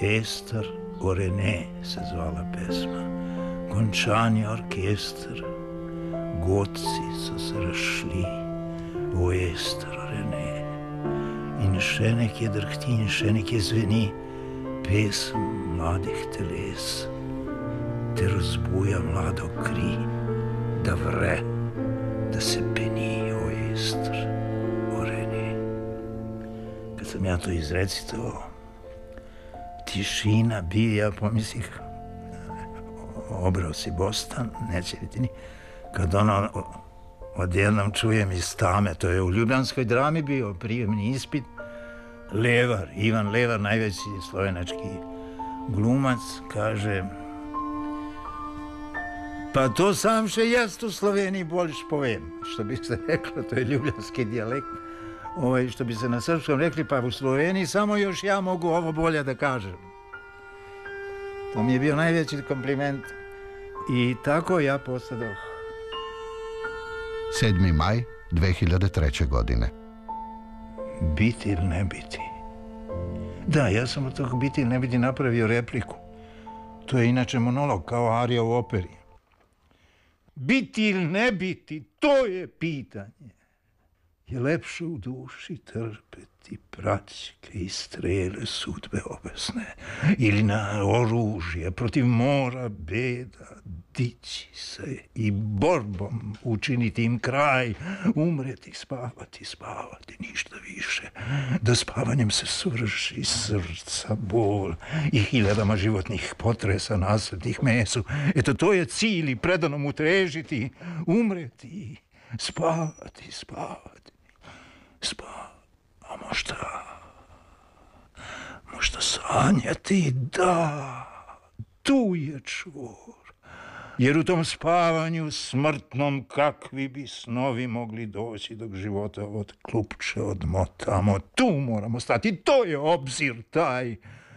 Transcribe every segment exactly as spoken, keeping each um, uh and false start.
Ester o René se zvala pesma. Končani orkester, godci so se razšli v Ester o René. In še nekje drhti in še nekje zveni pesem mladih teles, te razbuja mlado kri, da vre, da se peni o Ester o René. Kad sam ja to izrecitoval, tišina bija, pomislih, obrao si Bostan, neće biti ni, kad ono odjednom čujem iz tame, to je u ljubljanskoj drami bio prijemni ispit, Levar, Ivan Levar, najveći slovenački glumac, kaže, pa to sam še jest u Sloveniji, boljš povem, što bi se reklo, to je ljubljanski dijalekt, ovaj, što bi se na srpskom rekli, pa u Sloveniji samo još ja mogu ovo bolje da kažem. To mi je bio najveći kompliment i tako ja postadoh. sedmi maj dve hiljade treće. godine. Biti ili ne biti? Da, ja sam od tog biti ili ne biti napravio repliku. To je inače monolog kao arija u operi. Biti ili ne biti, to je pitanje. Je lepše u duši trpeti praćke i strele sudbe obesne ili na oružje protiv mora beda dići se i borbom učiniti im kraj, umreti, spavati, spavati, ništa više, da spavanjem se svrši srca bol i hiljadama životnih potresa naslednih mesu. Eto, to je cilj i predano mu težiti, umreti, spavati, spavati. Spa, a možda, možda sanjati, da, tu je čvor. Jer u tom spavanju smrtnom kakvi bi snovi mogli doći dok života od klupče odmotamo. Tu moramo stati, to je obzir taj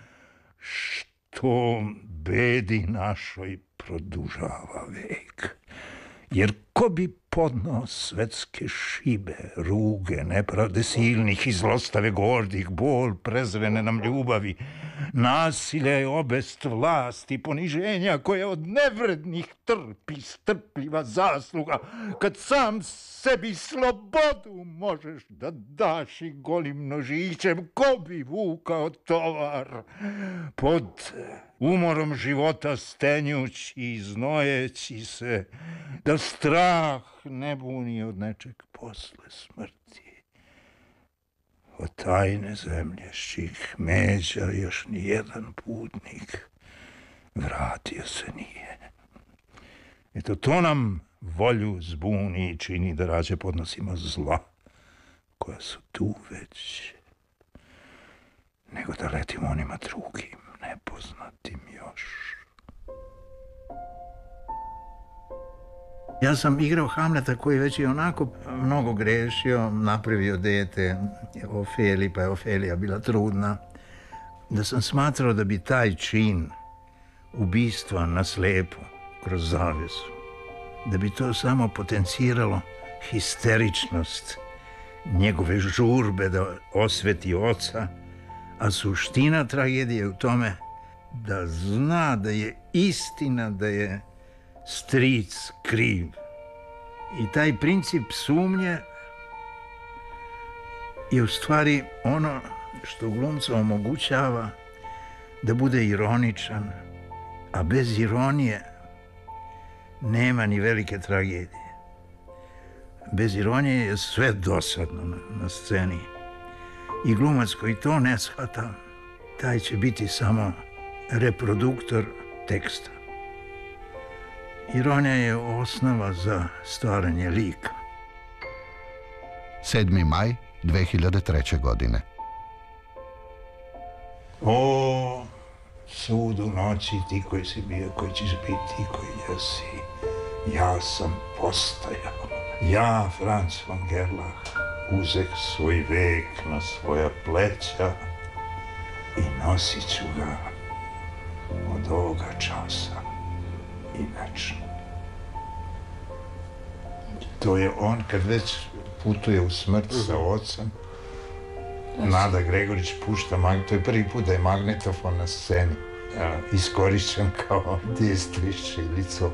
što bedi našoj produžava vek. Jer ko bi podnao svetske šibe, ruge, nepravde silnih i zlostave gordih, bol prezrene nam ljubavi, nasilje, obest, vlasti, poniženja koje od nevrednih trpi strpljiva zasluga, kad sam sebi slobodu možeš da daš i golim nožićem, ko bi vukao tovar pod umorom života stenjući i znojeći se, da strah ne buni od nečeg posle smrti. Od tajne zemlješćih međa još nijedan putnik vratio se nije. Eto, to nam volju zbuni i čini da rađe podnosimo zla koja su tu već, nego da letimo onima drugim, nepoznatim još. Ja sam igrao Hamleta koji već i onako mnogo grešio, napravio dete Ofeli, pa je Ofelija bila trudna. Da sam smatrao da bi taj čin ubistva na slepo kroz zavesu, da bi to samo potenciralo histeričnost njegove žurbe da osveti oca, a suština tragedije je u tome da zna da je istina da je stric kriv. I taj princip sumnje je u stvari ono što glumcu omogućava da bude ironičan, a bez ironije nema ni velike tragedije. Bez ironije je sve dosadno na, na sceni. I glumac koji to ne shvata, taj će biti samo reproduktor teksta. Ironija je osnova za stvaranje lika. sedmi maj dve hiljade treće. godine. O, sud u noći, ti koji si bio, koji ćeš biti, ti koji jesi. Ja sam postajao. Ja, Franz von Gerlach, uzek svoj vek na svoja pleća i nosit ću ga od ovoga časa i večno. To je on kad već putuje u smrt sa ocem, Nada Gregorić pušta, to je prvi put da je magnetofon na sceni iskorišćen kao dijstriš ili co.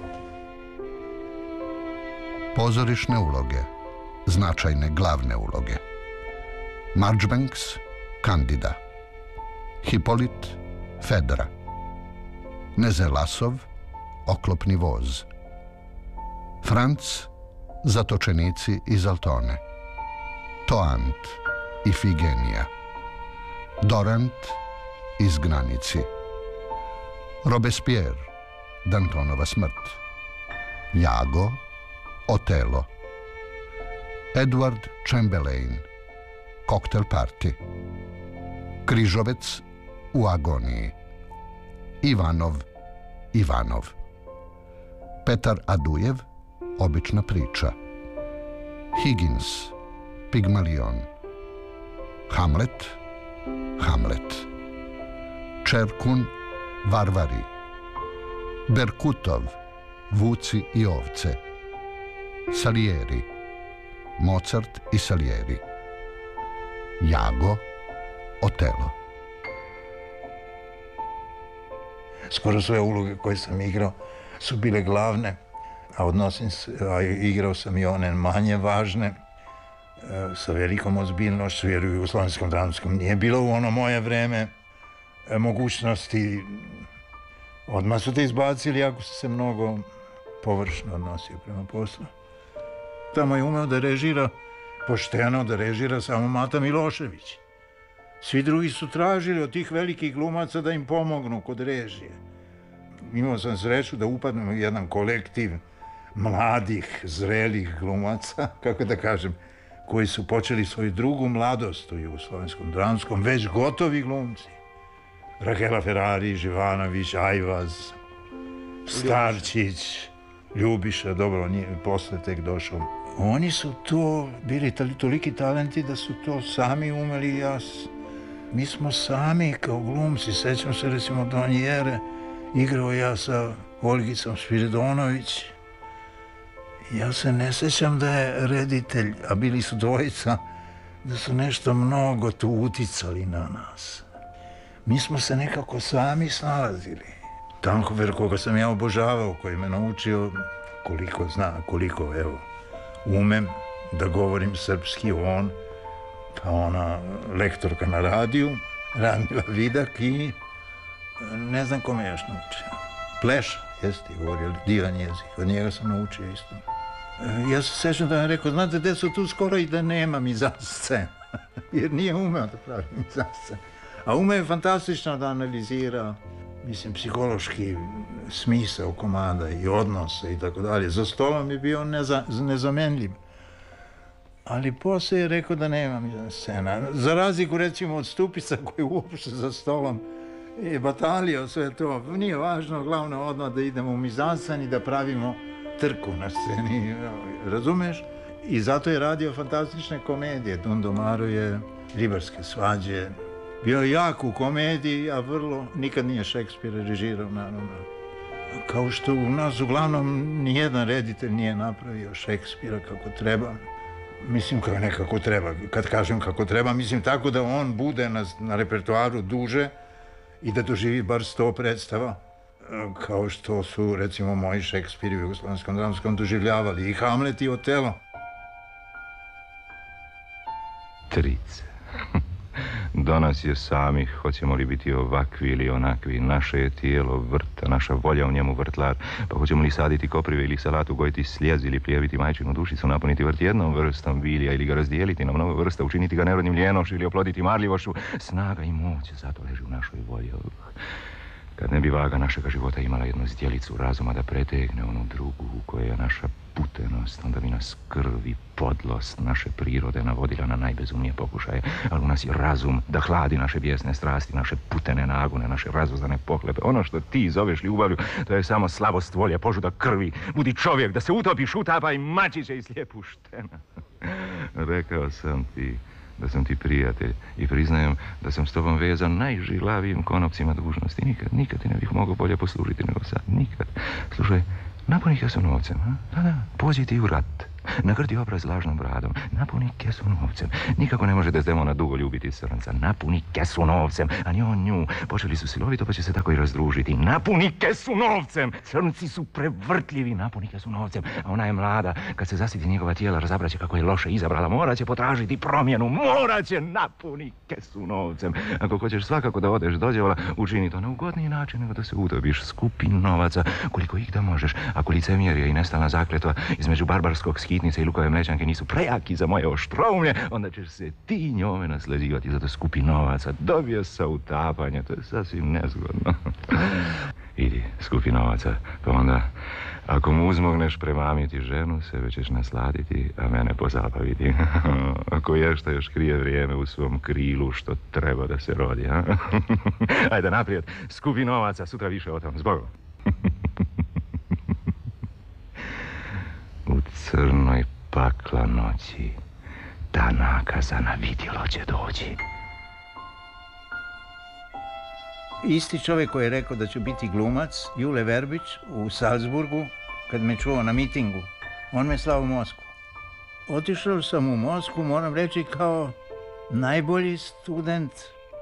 Pozorišne uloge, značajne glavne uloge. Marjoribanks, Kandida. Hipolit, Fedra. Nezelasov, Oklopni voz. Franc, Zatočenici iz Altone. Toant, Ifigenija. Dorant, Izgnanici. Robespierre, Dantonova smrt. Jago, Otelo. Edward Chamberlain, Koktel party. Križovec u agoniji. Ivanov, Ivanov. Petar Adujev, Obična priča. Higgins, Pigmalion. Hamlet, Hamlet. Čerkun, Varvari. Berkutov, Vuci i ovce. Salieri, Mozart i Salieri. Jago, Otelo. Skoro sve uloge koje sam igrao su bile glavne, a odnosim se, a igrao sam i one manje važne, sa velikom ozbiljnošću, jer u jugoslovenskom dramskom nije bilo u ono moje vreme mogućnosti. Odmah su te izbacili ako su se mnogo površno odnosio prema poslu. Tamo je umeo da režira, pošteno da režira samo Mata Milošević. Svi drugi su tražili od tih velikih glumaca da im pomognu kod režije. Imao sam sreću da upadnem u jedan kolektiv mladih, zrelih glumaca, kako da kažem, koji su počeli svoju drugu mladost u jugoslovenskom dramskom, već gotovi glumci. Rahela Ferrari, Živanović, Ajvaz, Starčić, Ljubiša, dobro, on je posle tek došao. Oni su to bili toliki talenti da su to sami umeli. Ja, mi smo sami kao glumci, sećam se recimo Donjere, igrao ja sa Olgicom Spiridonović. Ja se ne sećam da je reditelj, a bili su dvojica, da su nešto mnogo tu uticali na nas. Mi smo se nekako sami snalazili. Tanhofer, koga sam ja obožavao, koji me naučio koliko zna, koliko, evo, umem da govorim srpski, on, pa ona lektorka na radiju, Radmila Vidak i ne znam kome još naučio. Pleša, jeste, govorio, divan jezik, od njega sam naučio isto. Ja se sećam da vam rekao, znate, gde su tu skoro i da nema mizansen, jer nije umeo da pravi mizansen. A ume je fantastično da analizira, mislim, psihološki smisao komada i odnose i tako dalje. Za stolom je bio neza, nezamenljiv. Ali posle je rekao da nema mizanscena. Za razliku, recimo, od Stupica koji uopšte za stolom je batalio sve to. Nije važno, glavno odmah da idemo u mizanscen i da pravimo trku na sceni, razumeš? I zato je radio fantastične komedije. Dundomaro je Ribarske svađe. Bio je jak u komediji, a vrlo, nikad nije Šekspira režirao, naravno. Kao što u nas uglavnom nijedan reditelj nije napravio Šekspira kako treba. Mislim, kao nekako treba. Kad kažem kako treba, mislim tako da on bude na, na repertoaru duže i da doživi bar sto predstava, kao što su, recimo, moji Šekspiri u jugoslovenskom dramskom doživljavali i Hamlet i Otelo. Trice. Do nas je samih, hoćemo li biti ovakvi ili onakvi, naše je tijelo vrt, a naša volja u njemu vrtlar, pa hoćemo li saditi koprive ili salatu, gojiti sljez ili plijeviti majčinu dušicu, napuniti vrt jednom vrstom bilja ili ga razdijeliti na mnogo vrsta, učiniti ga nerodnim ljenošću ili oploditi marljivošću, snaga i moć zato leži u našoj volji. Kad ne bi vaga našega života imala jednu zdjelicu razuma da pretegne onu drugu u kojoj je naša putenost, onda bi nas krv i podlost naše prirode navodila na najbezumnije pokušaje, ali u nas je razum da hladi naše bijesne strasti, naše putene nagone, naše razuzane pohlepe. Ono što ti zoveš ljubavlju, to je samo slabost volje, požudak krvi. Budi čovjek, da se utopiš, utapaj mačiće i slijepu štena. Rekao sam ti da sam ti prijatelj i priznajem da sam s tobom vezan najžilavijim konopcima dužnosti. Nikad, nikad ti ne bih mogao bolje poslužiti nego sad. Nikad. Slušaj, napuni ih ja sam novcem, a? Da, da, pođi ti u rat. Nagrdi obraz lažnom bradom, napuni kesu novcem. Nikako ne može Desdemona dugo ljubiti srnca. Napuni kesu novcem, a ni on nju. Počeli su silovito, pa će se tako i razdružiti. Napuni kesu novcem! Srnci su prevrtljivi, napuni kesu novcem. A ona je mlada, kad se zasiti njegova tijela, razabraće kako je loše izabrala. Moraće potražiti promjenu, moraće napuni kesu novcem. Ako hoćeš svakako da odeš dođevola, učini to na ugodniji način nego da se utopiš. Skupi novaca koliko ih da možeš. Ako licemjerje i nestalna zakletva između barbarskog skitnice i lukove mlečanke nisu prejaki za moje oštroumlje, onda ćeš se ti njome nasleđivati. Zato skupi novaca, dobio sa utapanja, to je sasvim nezgodno. Idi, skupi novaca, pa onda, ako mu uzmogneš premamiti ženu, sebe ćeš nasladiti, a mene pozabaviti. Ako je što još krije vrijeme u svom krilu što treba da se rodi, a? Ajde, naprijed, skupi novaca, sutra više o tom, zbogom. U crnoj pakla noći ta nakazana vidjelo će doći. Isti čovjek koji je rekao da će biti glumac, Jule Verbić, u Salzburgu, kad me čuo na mitingu, on me slao u Moskvu. Otišao sam u Moskvu, moram reći, kao najbolji student.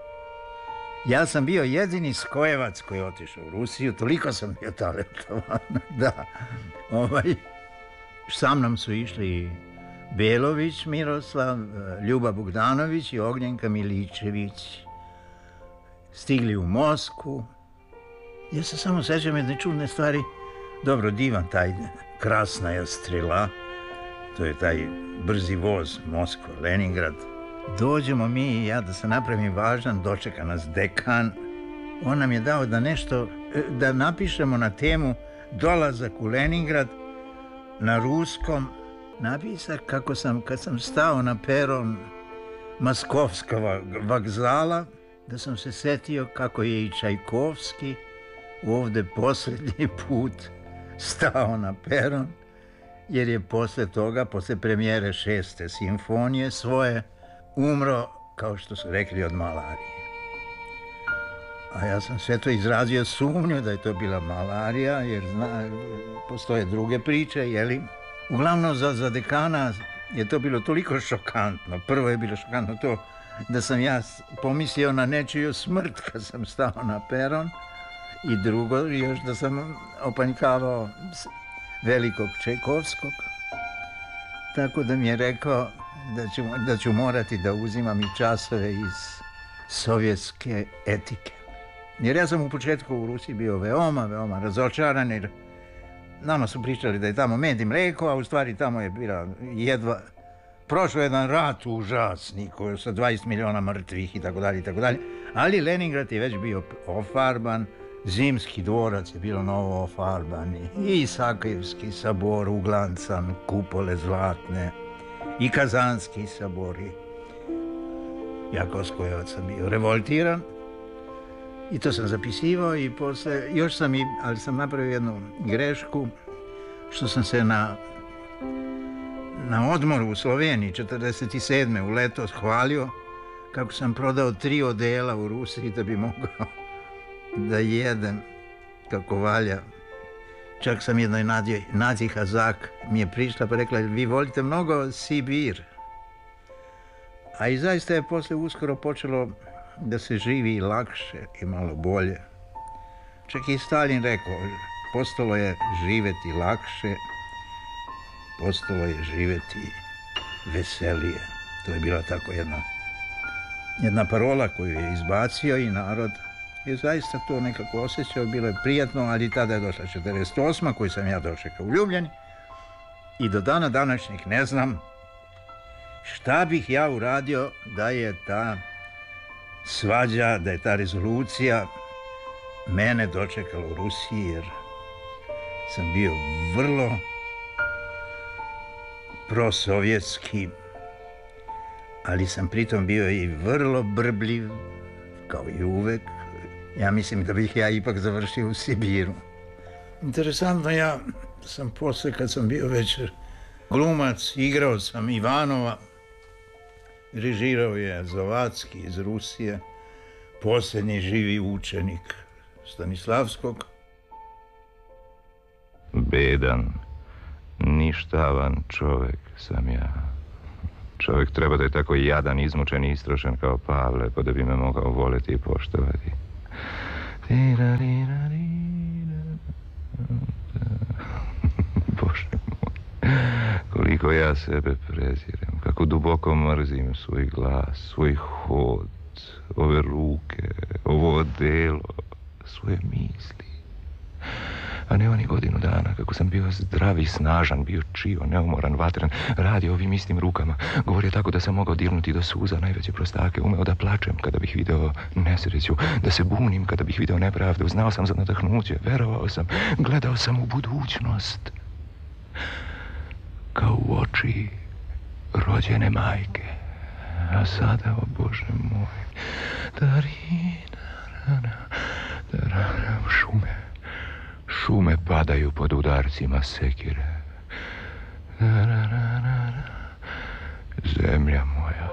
Ja sam bio jedini skojevac koji je otišao u Rusiju, toliko sam bio talentovan, da. Ovaj, sa mnom su išli Belović Miroslav, Ljuba Bogdanović i Ognjenka Miličević. Stigli u Moskvu. Ja se samo sećam jedne čudne stvari. Dobro, divan taj Krasnaja strela. To je taj brzi voz Moskva, Leningrad. Dođemo mi i ja da se napravim važan, dočeka nas dekan. On nam je dao da nešto, da napišemo na temu dolazak u Leningrad na ruskom. Napisak kako sam, kad sam stao na peron Moskovskog vokzala, da sam se setio kako je i Čajkovski ovdje posljednji put stao na peron, jer je posle toga, posle premijere šeste simfonije svoje, umro, kao što su rekli, od malarije. A ja sam sve to izrazio sumnju da je to bila malarija, jer zna, postoje druge priče, jeli? Uglavnom, za, za dekana je to bilo toliko šokantno. Prvo je bilo šokantno to da sam ja pomislio na nečiju smrt kad sam stao na peron, i drugo još da sam opanjkavao velikog Čajkovskog. Tako da mi je rekao da ću, da ću morati da uzimam i časove iz sovjetske etike. Jer ja sam u početku u Rusiji bio veoma, veoma razočaran, jer nama su pričali da je tamo med i mlijeko, a u stvari tamo je bila jedva prošao jedan rat užasni koji sa dvadeset miliona mrtvih i tako dalje i tako dalje. Ali Leningrad je već bio ofarban, Zimski dvorac je bilo novo ofarban, i Isakijevski sabor uglancan, kupole zlatne, i Kazanski sabori. Ja kao skojevac sam bio revoltiran i to sam zapisivao, i posle, još sam i, ali sam napravio jednu grešku, što sam se na na odmoru u Sloveniji četrdeset sedme u leto hvalio kako sam prodao tri odela u Rusiji da bi mogao da jedem kako valja. Čak sam jednoj Nadji, Nadji Hazak mi je prišla pa rekla, vi volite mnogo Sibir. A i zaista je posle uskoro počelo da se živi lakše i malo bolje. Čak i Stalin rekao, postalo je živeti lakše, postalo je živeti veselije. To je bila tako jedna, jedna parola koju je izbacio i narod je zaista to nekako osjećao, bilo je prijatno, ali tada je došla četrdeset osma koju sam ja dočekao u Ljubljani i do dana današnjih ne znam šta bih ja uradio da je ta svađa, da je ta rezolucija mene dočekala u Rusiji, jer sam bio vrlo prosovjetski, ali sam pritom bio i vrlo brbljiv, kao i uvek. Ja mislim da bih ja ipak završio u Sibiru. Interesantno, ja sam posle, kad sam bio već glumac, igrao sam Ivanova, režirao je Zavadski iz Rusije, posljednji živi učenik Stanislavskog. Bedan, Ništavan čovjek sam ja. Čovjek treba da je tako jadan, izmučen i istrošen kao Pavle, pa da bi me mogao voljeti i poštovati. Bože moj, koliko ja sebe prezirem, kako duboko mrzim svoj glas, svoj hod, ove ruke, ovo odelo, svoje misli. A ne oni godinu dana, kako sam bio zdrav i snažan, bio čio, neumoran, vatren, radio ovim istim rukama. Govorio tako da sam mogao dirnuti do suza najveće prostake, umeo da plačem kada bih video nesreću, da se bunim kada bih video nepravdu. Znao sam za nadahnuće, verovao sam, gledao sam u budućnost. Kao u oči rođene majke. A sada, o Bože moj, darina, darina, šume. Šume padaju pod udarcima sekire. Zemlja moja.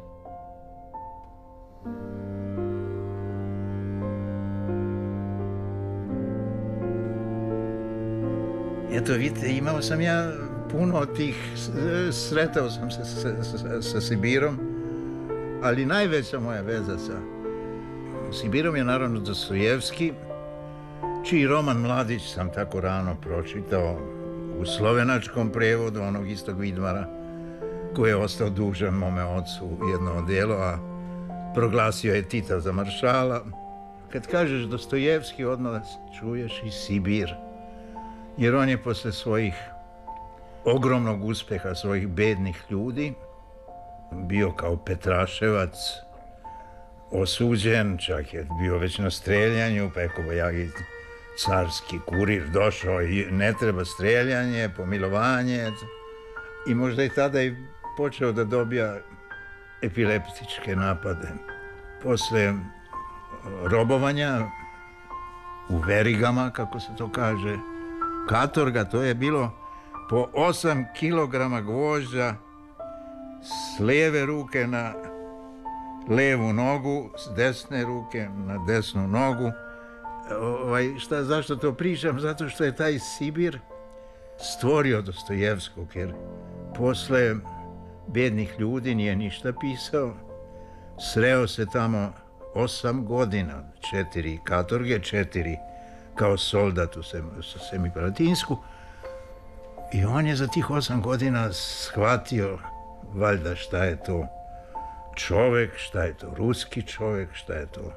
Eto, vidite, imao sam ja puno tih, sretao sam se sa, sa, sa Sibirom, ali najveća moja veza sa Sibirom je naravno Dostojevski, čiji roman Mladić sam tako rano pročitao u slovenačkom prevodu onog istog Vidmara, koji je ostao dužan mome ocu jedno odijelo, a proglasio je Tita za maršala. Kad kažeš Dostojevski, odmah čuješ i Sibir, jer on je posle svojih ogromnog uspeha, svojih bednih ljudi, bio kao Petraševac, osuđen, čak je bio već na streljanju, pa je Kobajagi carski kurir došao i ne treba streljanje, pomilovanje. I možda je tada i počeo da dobija epileptičke napade. Posle robovanja u verigama, kako se to kaže, katorga, to je bilo po osam kilograma gvožđa s lijeve ruke na levu nogu, s desne ruke na desnu nogu. Ovaj, šta, zašto to pričam? Zato što je taj Sibir stvorio Dostojevskog, jer posle bednih ljudi nije ništa pisao. Sreo se tamo osam godina, četiri katorge, četiri kao soldat u Semipalatinsku. I on je za tih osam godina shvatio valjda šta je to čovek, šta je to ruski čovek, šta je to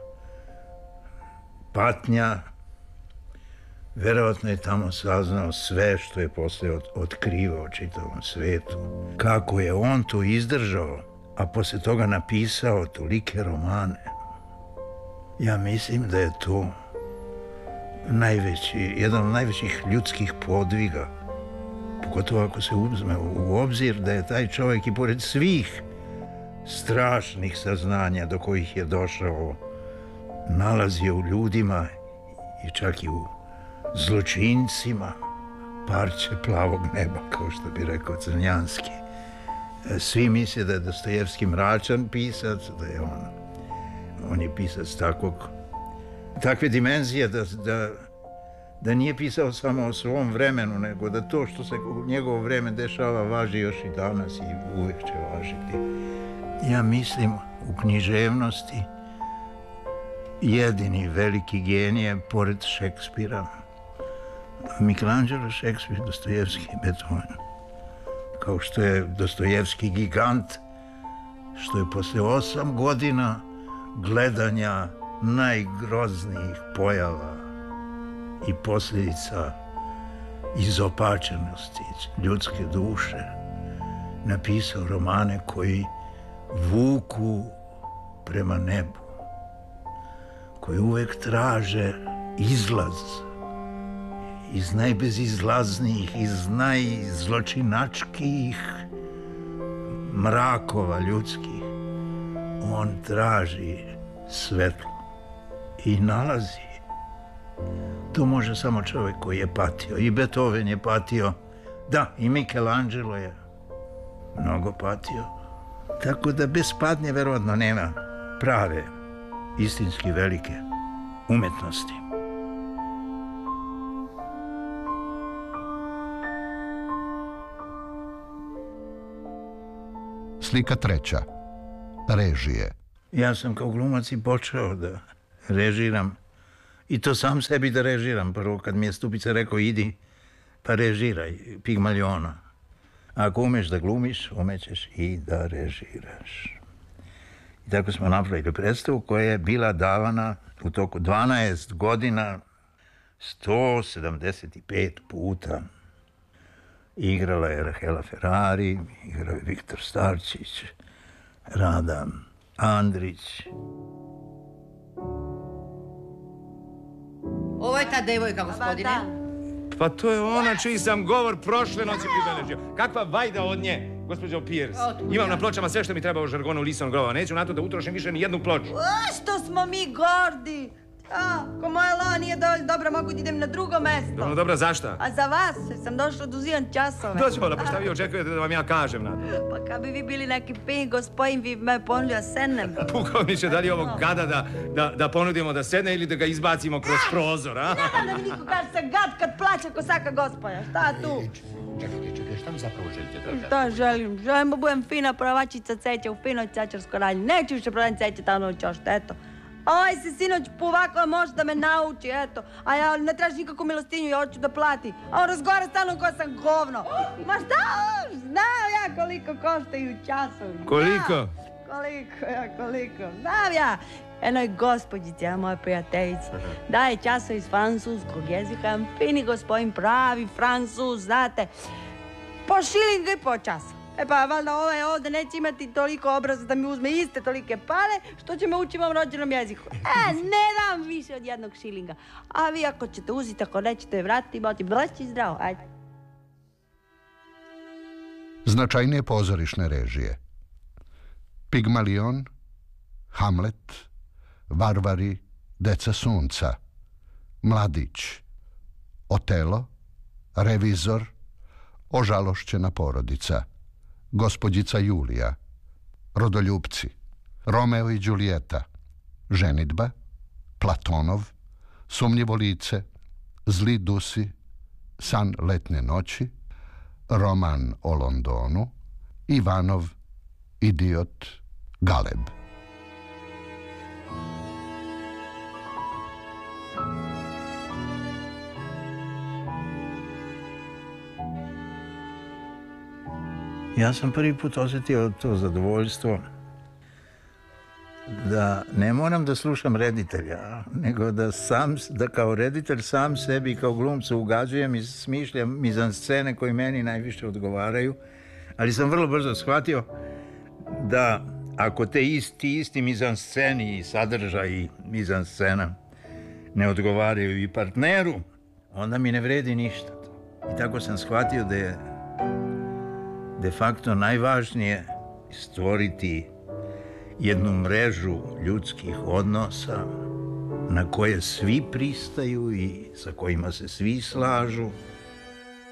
patnja. Verovatno je tamo saznao sve što je posle od, otkrivao čitavom svetu. Kako je on to izdržao, a posle toga napisao tolike romane. Ja mislim da je to najveći, jedan od najvećih ljudskih podviga. Pogotovo ako se uzme u obzir da je taj čovjek i pored svih strašnih saznanja do kojih je došao, nalazio u ljudima i čak i u zločincima parče plavog neba, kao što bi rekao Crnjanski. Svi misle da je Dostojevski mračan pisac, da je on, on je pisac takvog, takve dimenzije da, da, da nije pisao samo o svom vremenu, nego da to što se u njegovo vreme dešava važi još i danas i uvijek će važiti. Ja mislim u književnosti jedini veliki genije pored Šekspira, Michelangelo, Šekspir, Dostojevski i Beethoven. Kao što je Dostojevski gigant, što je posle osam godina gledanja najgroznijih pojava i posljedica izopačenosti ljudske duše napisao romane koji vuku prema nebu, koji uvek traže izlaz iz najbezizlaznijih, iz najzločinačkijih mrakova ljudskih. On traži svetlo i nalazi. To može samo čovjek koji je patio. I Beethoven je patio. Da, i Michelangelo je mnogo patio. Tako da bez patnje verovatno nema prave, istinski velike umetnosti. Slika treća. Režije. Ja sam kao glumac i počeo da režiram. I to sam sebi da režiram. Prvo kad mi je Stupica rekao idi pa režiraj Pigmaliona. Ako umeš da glumiš, umećeš i da režiraš. I tako smo napravili predstavu koja je bila davana u toku dvanaest godina sto sedamdeset pet puta. Igrala je Rahela Ferrari, igrao je Viktor Starčić, Rada Andrić. Ovo je ta devojka, gospodine. Pa to je ona čiji sam govor prošle noći pribeležio. Kakva vajda od nje, gospođo Pierce. Imam na pločama sve što mi treba u žargonu Lison Grova. Neću na to da utrošim više ni jednu ploču. O, što smo mi gordi. A, ko moja lova nije dovoljno dobra, mogu da idem na drugo mesto. Dobro, dobro, zašta? A za vas, jer sam došla da uzimam časove. Dođe, Ola, pa šta vi očekujete da vam ja kažem na to? Pa kad bi vi bili neki fin gospodin, vi me ponudili da sednem. Pukovniče, da li je ovog gada da, da, da ponudimo da sedne ili da ga izbacimo kroz prozor, a? Ne da mi niko kaže se gad kad plaća ko svaka gospoja. Šta tu? Čekajte, čekajte, šta mi zapravo želite da kažete? Šta želim? Želim da budem fina prodavačica cveća u finoj cvećarskoj radnji. Neću više prodavati cveće tamo u ćoštu, eto. Ovaj se sinoć povako može da me nauči, eto. A ja ne traži nikakvu milostinju, ja hoću da plati. A on razgovara stalno ko sam govno. Ma šta? Znam ja koliko koštaju časovi. Koliko? Koliko, ja, koliko. Znam ja. Jednoj gospođici, ja moja prijateljica, daje časove iz francuskog jezika. Fini gospodin, pravi Francuz, znate. Po šilingu i po času. E pa, valjda ovaj ovdje neće imati toliko obraza da mi uzme iste tolike pare, što će me učiti mom rođenom jeziku. E, ne dam više od jednog šilinga. A vi ako ćete uzeti, ako nećete vratiti, boti bleći zdravo, ajde. Značajnije pozorišne režije. Pigmalion, Hamlet, Varvari, Deca sunca, Mladić, Otelo, Revizor, Ožalošćena porodica, Gospođica Julija, Rodoljupci, Romeo i Đulijeta, Ženidba, Platonov, Sumnjivo lice, Zli dusi, San letne noći, Roman o Londonu, Ivanov, Idiot, Galeb. Ja sam prvi put osjetio to zadovoljstvo da ne moram da slušam reditelja, nego da sam, da kao reditelj sam sebi kao glumcu ugađujem i smišljam mizanscene koje meni najviše odgovaraju, ali sam vrlo brzo shvatio da ako te isti, isti mizansceni i sadržaj mizanscena ne odgovaraju i partneru, onda mi ne vredi ništa to. I tako sam shvatio da je de facto najvažnije stvoriti jednu mrežu ljudskih odnosa na koje svi pristaju i sa kojima se svi slažu